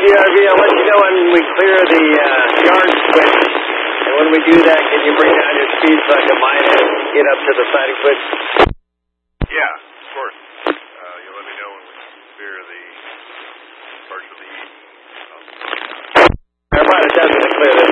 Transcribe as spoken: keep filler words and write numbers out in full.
D R V. I'll let you know when we clear the uh, yard switch. And when we do that, can you bring down your speed so I can mine it and get up to the siding switch? Yeah, of course. Uh, you'll let me know when we clear the parts of the... Um... Our pilot has to clear this.